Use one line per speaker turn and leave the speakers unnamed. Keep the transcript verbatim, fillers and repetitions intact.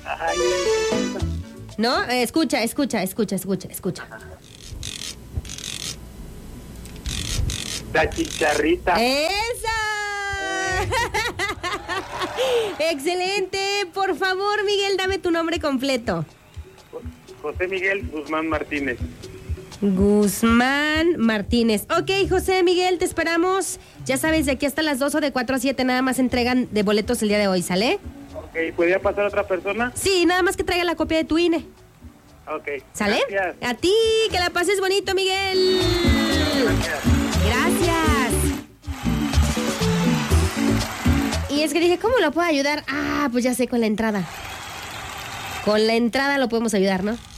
Ay,
¿No? Eh, escucha, escucha, escucha, escucha, escucha.
la chicharrita.
¡Esa! ¡Excelente! Por favor, Miguel, dame tu nombre completo.
José Miguel Guzmán Martínez.
Guzmán Martínez. Ok, José Miguel, te esperamos. Ya sabes, de aquí hasta las dos o de cuatro a siete nada más entregan de boletos el día de hoy, ¿sale?
Ok, ¿podría pasar otra persona?
Sí, nada más que traiga la copia de tu I N E.
Ok.
¿Sale?
Gracias.
A ti, que la pases bonito, Miguel.
Gracias.
Gracias. Y es que dije, ¿cómo lo puedo ayudar? Ah, pues ya sé, con la entrada. Con la entrada lo podemos ayudar, ¿no?